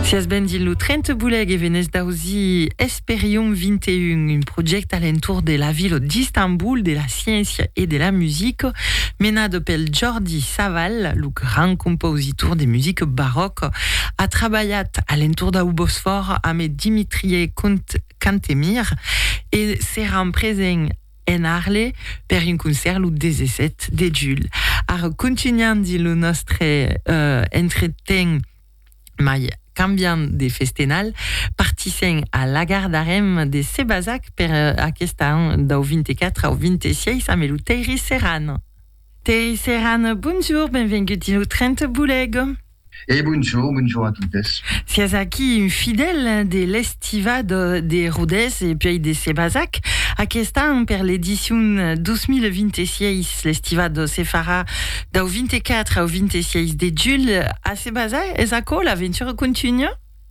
Sias ben dillo 30 bouleg e venez dauzi Esperion 21, un projet alentour de la ville d'Istanbul, de la science et de la musique, menado pel Jordi Savall, le grand compositeur de musique baroque, a treballat alentour da Bosphore avec Dimitrie Cantemir et sera présent en Arles per un concert le 17 de juillet. Ar continuant di lo nostre entreten mai canviant de festenal, partissent a Lagar d'Arem de Sebazac per aquesta an dau 24 au 26 amb el Terry Serran. Terry Serran, bonjour, benvingut in 30 bouleg. Et bonjour à toutes. Sias aquí un fidèle de l'estivade de Rodez et puis de Sebazac. Aquesta an per l'édition 2026, l'estivade se farà dau 24 au 26 de juillet a Sebazac. Esako, l'aventure continue?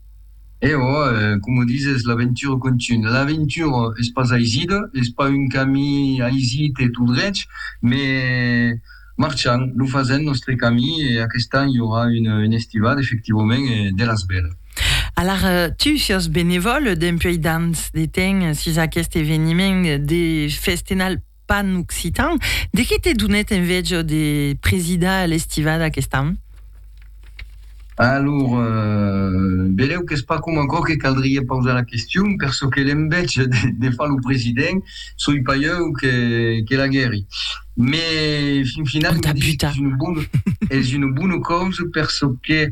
Comme dices, l'aventure continue. L'aventure n'est pas aisida, n'est pas un camí aisit et tout droit, mais marchant, nous faisons notre camí et aquest any il y aura une estivade, effectivement, de las belles. Alors, tu es bénévole d'un pays dans des temps sur aquest événement de festenal pan-occitan. De qui t'es donné envej de président l'estivade aquest any? Alors, beleu que és pas com encore que caldria posar la question, parce que l'enveig de faire le président soy pas eu que la guerre. Mais final, és una bona cosa parce que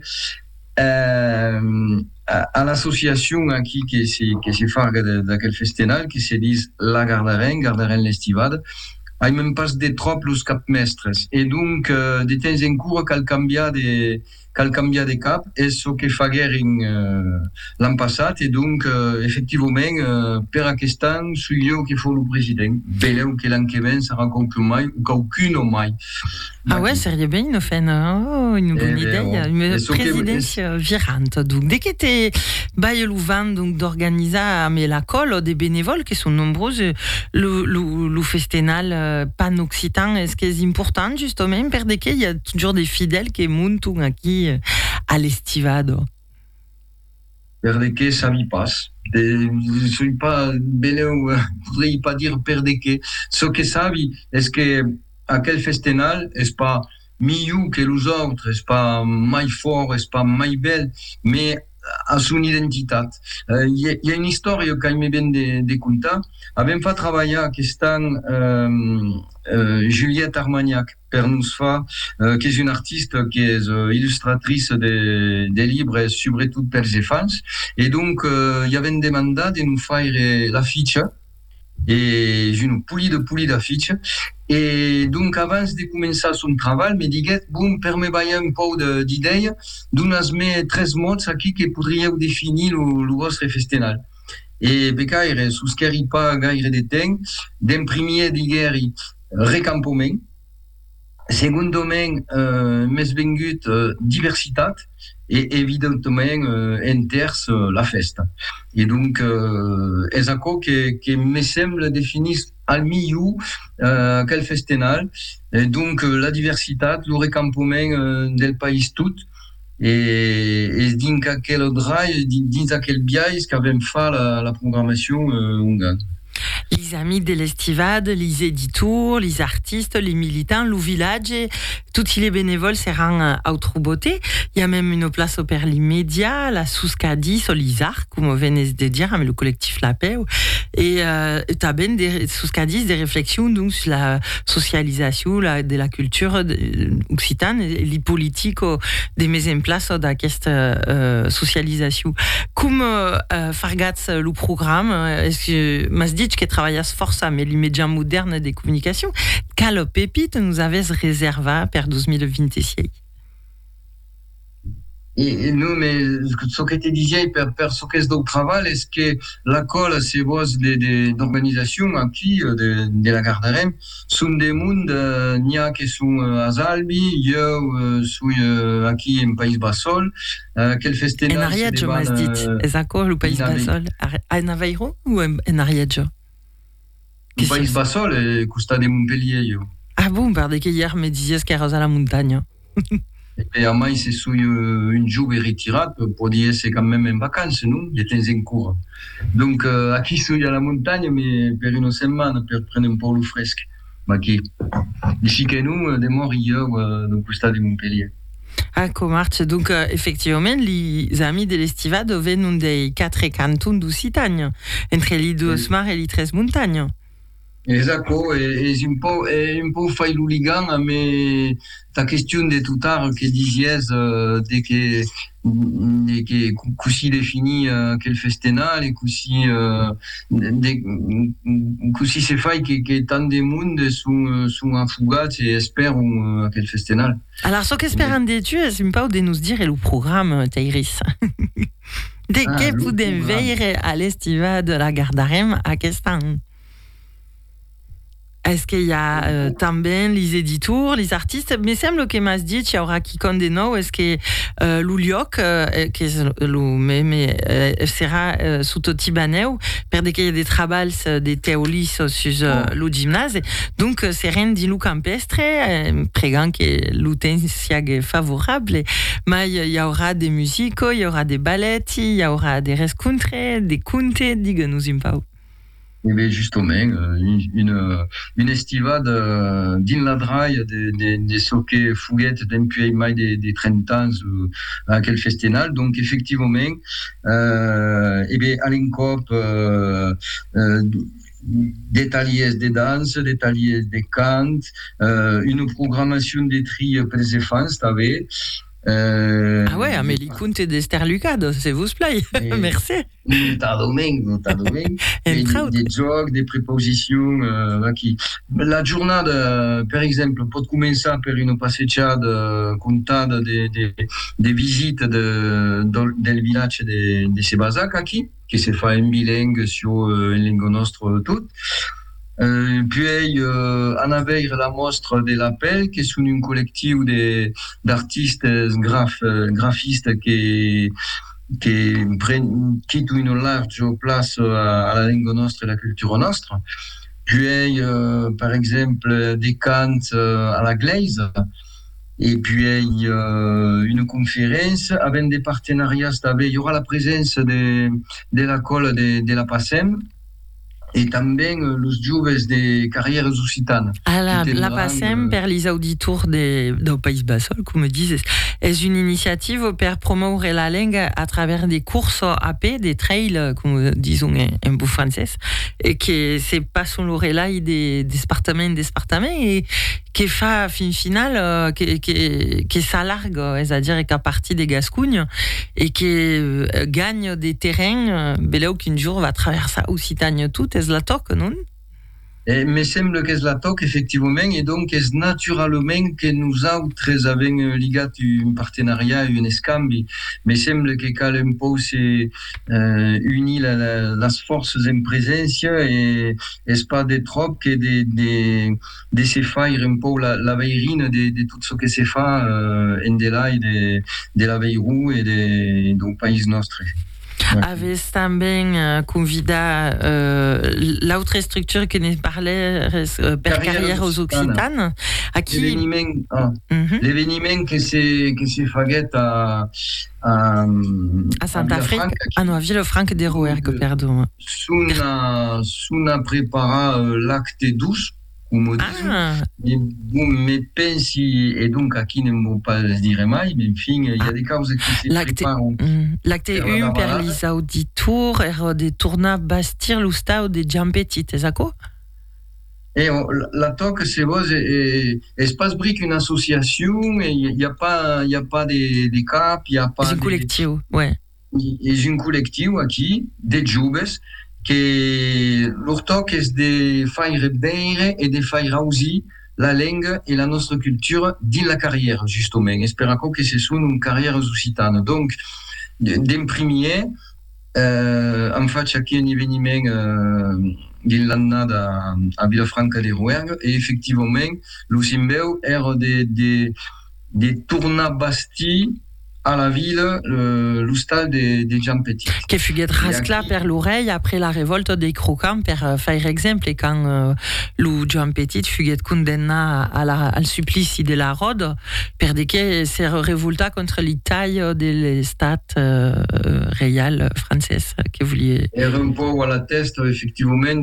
à l'association aquí que se farga d'aquel festenal, que se dit la Gardaren l'estivade, hi même pas de trop los capmestres. Et donc, de temps en cours, cal canviar de cap, és ce que fagueren l'any passat, et donc, effectivament, per aquest any, soy jo que fos el president. Beleu que l'any que ven serà conclu mai, ou qu'aucun o mai. Ah ouais, seria ben une bonne idée, une présidence virante. Donc, dès que tu vas donc d'organiser avec la colle des bénévoles qui sont nombreux, le festenal pan-occitan, est-ce que c'est important justement, parce qu'il y a toujours des fidèles qui montent ici à l'estivade? Perde que ça m'y passe. Je ne suis pas beleu, je ne voudrais pas dire perde que. Ce que ça est que aquel festenal n'est pas mieux que les autres, n'est pas mai fort, n'est pas mai belle, mais à son identité. Il y a une histoire que me bien de conter. Avem fait travailler aquest any Juliette Armagnac per nous fa, qui est une artiste qui est illustratrice de livres, surtout per les enfants. Et donc, il y avait une demande de nous faire l'affiche. Et j'ai une poulie d'affiches. Et donc, avant de commencer son travail, me diguet, bon, per me veure un peu d'idées, dones-me 3 mots aquí que podríeu definir le vostre festenal. Et becaire, sousqueri pas gaire de temps, d'un premier digueri recampament, segondoment, més vengut diversitat, et évidemment, en terce, la festa. Et donc, és aquò que me semble definir al milieu quel festenal. Et donc, la diversitat, le recampament del país tout, et dins aquel drap, dins aquel biais qu'avem fait la programmation hongane. Les amis de l'estivade, les éditeurs, les artistes, les militants, le village, tous les bénévoles seront à beauté. Il y a même une place au per l'immédiat, la Souscadis, ou l'Isar, comme on venait de dire, avec le collectif La Paix. Et tu as bien des Souscadis, des réflexions donc, sur la socialisation de la culture occitane et les politiques des mises en place de cette socialisation. Comme Fargats le programme, est-ce que m'as dit que travaillas força avec les médias modernes de communication, quelle pépite nous avez réservé pour 2026? Et non, mais ce que tu disais, per ce que est de travail, est-ce que la colle, c'est vos d'organisation aquí, de la Gardaren, sont des mondes, n'y a qui sont à Zalbi, je suis aquí en País Basol, quel festenal. En Ariadjo, m'as dit, est-ce que le País Basol, en Aveiro ou en Ariadjo? Le País Basol est costat de Montpellier. Ah bon, parce que hier me disais qu'elle était à la montagne. Et a mai c'est sous une joue retirate pour dire c'est quand même en vacances, nous, il était en cours. Donc, aquí sous à la montagne, mais per une semaine, per prendre un peu le fresque. Ma qui, d'ici que nous, des morts hier, donc au stade de Montpellier. Ah, comarche. Donc, effectivement, les amis de l'estivade venen des 4 cantons d'Occitanie, entre les deux mars et les 13 montagnes. Esatto, è un po' fai l'hooligan, mais ta question de tout à l'heure que disiez, de que così défini quel festival et così se fai que tant de monde sont affugati e esperano quel festival. Alors, ce qu'espérant tu c'est pas de nous dire le programme, Thairis. De que pouvez veiller à l'estivade de la Gardarem à Kestan? Est-ce qu'il y a também les éditeurs, les artistes? Mais semble que m'as dit qu'il y aura qui compte de nous. Est-ce que l'Uliok, que sera sous Totibaneu, per qu'il y a des travails des théolis sur le gymnase. Donc, c'est rien de loup campestre, prégan que l'outensiag est favorable. Mais il y aura des musicos, il y aura des ballets, il y aura des rescontres, des contes, digue-nous impau. Eh bien, justement, une estivade din la draille des soquets fouguettes depuis mai des 30 ans à quel festival. Donc, effectivement, eh bien, à l'Incop, des taliers de danse, des taliers de cant, une programmation des tris pour les enfants, t'avais. Ah ouais, mais les contes d'Esther Lucade, c'est vous play. Merci. T'as domaine. Des jocs, des prépositions, qui. La journée, par exemple, peut commencer par une passeggiata contata des visites del village de Sebazac, qui se fait en bilingue sur une langue nostre toute. Puis en avait la mostre de l'appel qui est une collectif d'artistes graphistes qui prennent une large place à la langue nostre et la culture nostre. Puis par exemple des cants à la glaise. Et puis une conférence avec des partenariats. Il y aura la présence de la colle de la PASEM. Et també les joves de carrières occitanes. Alors, la PASEM, per les auditeurs del País Basol, comme disent, est une initiative pour promouvoir la langue à travers des courses à pied, des trails, comme disons en beau français, et que c'est pas son l'oreille des départements et qui fait fin finale, qui s'alargue, c'est-à-dire qu'à partir des Gascognes, et qui gagne des terrains, belau qu'un jour va traverser Occitanie toute, la toc, non? Me semble que és la toc, effectivament, et donc és naturalment que nous autres avem ligat un partenariat, un escambi. Me semble que cal un peu unir les forces en présence et és pas de trop que de se faire un peu la veirine de tout ce que se fait en delà de la veirou et du pays nostre. Avez também convida l'autre structure que nous parlait per carrière aux Occitanes à qui l'événement que c'est faguet à Saint-Afrique à Villefranche de Rouergue pardon suna prepara l'acte 12 comme mais pensi et donc à qui ne m'ont pas dire mai mais enfin il y a des causes qui se préparent l'acte 1 per les auditeurs et des tourna bastir l'ustau de Giampetti tesako et la toc c'est bon espace brique une association et il y a pas des caps il y a pas un collectif ouais et un collectif qui des jeunes que leur toc est de faire bien et de faire aussi la langue et la notre culture dans la carrière justement. Espérons que ce soit une carrière occitane. Donc d'imprimer en fait chaque événement dans l'année à Villefranche de Rouergue et effectivement le Simbeu est des tournas bastis à la ville l'hostal des gens petits. Che fughet rascla per l'oreille après la révolte des croquants, per faire exemple, et quand lo Jean Petit fughet condemna al supplici de la Rode, per de che s'est révolta contre l'Italie de l'estat réal français que vouliez. Era un peu à la tête, effectivement,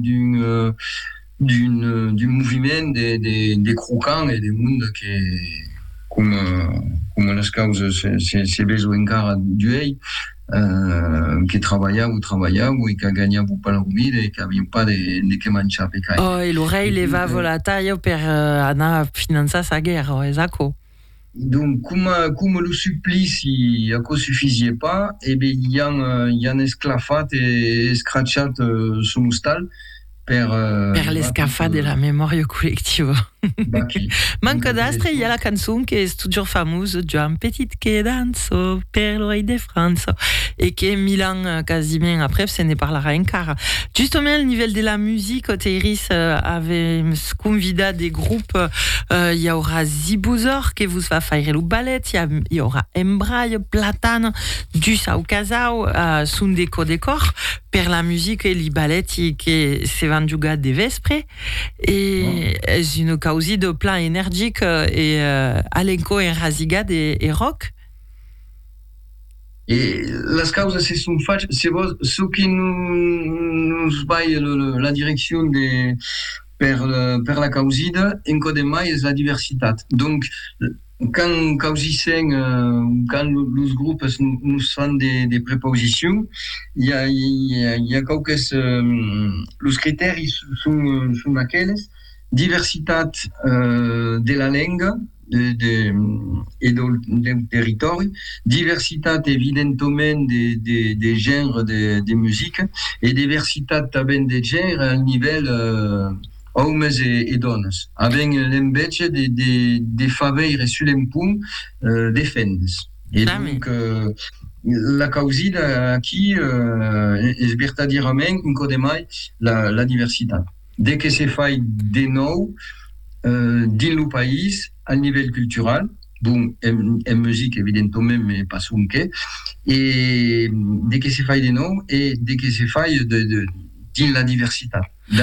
du mouvement des croquants et des mondes qui, comme les causes, c'est besoin encara d'uei, qui travaillait et qui gagnait pas la rumide et qui n'avait pas de que manger per kai. Oh, et l'oreille les va volataio per anar finançar sa guerra, esatto. Donc, comme le supplice ne suffisait pas, et bien, il y a un esclafat et scratchat son hostal per l'escafat de la mémoire collective. Manca d'astre, il y a la chanson qui est toujours fameuse, Jean Petit che danso per l'oreille de France, et qui 1000 ans quasiment après, ce n'est pas la encara. Justement, au niveau de la musique, Thierry avait convidé des groupes, il y aura Zibouzor qui vous va faire le ballet, il y aura Embraille, Platane, du Sao Casao, Sundeco Décor, per la musique et les ballets qui s'est vendu des Vespres, et une causie de plan énergique et alenco et rasigade et rock. Et las causas se sont faites, c'est ce qui nous baille la direction per la causide, en codemai est la diversité. Donc, quand causissent, quand les groupes nous font des prépositions, il y a quelques les critères sont laquelle diversité de la langue et du territoire, diversité évidemment des genres de musique et diversité també des genres à niveau hommes et dones, avec l'embêche de faveur sur l'empunt des fendes. Et donc, la causide qui est verdaderament un codemai la diversité. Dès que se fait de nou dans le pays, à niveau culturel, bon, en musique évidemment, mais pas son que, et dès que se fait de nou, et dès que se fait dans la diversité. Dans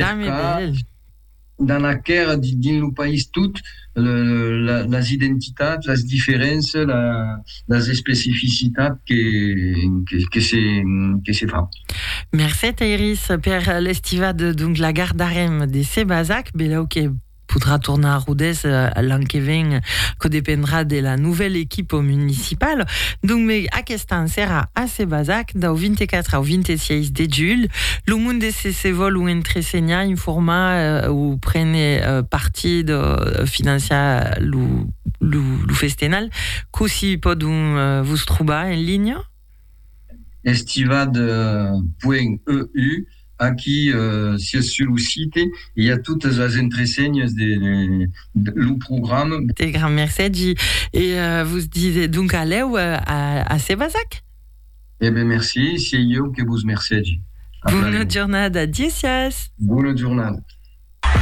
la guerre dans le pays tout, les identités, les différences, les spécificités que se font. Merci Thierry per l'estivade donc la gare d'Arem de Sebazac, belau que podrà tornar a Rodez l'any que ven, que dependrà de la nouvelle équipe municipale. Donc, mais aquest any serà a Sebazac, del 24 au 26 de juillet. Le monde de se vol ou entresenya, informar ou prene parti de finançar le festival, qu'aussi podem vous trobar en ligne? Estivade.eu. Aquí, sur le site, il y a toutes les entreseignes du programme. Des grands merci. Et vous disiez donc allez à Sebazac? Eh bien, merci. C'est yo que vous remercie. Bonne journée, adieu. Bonne journée.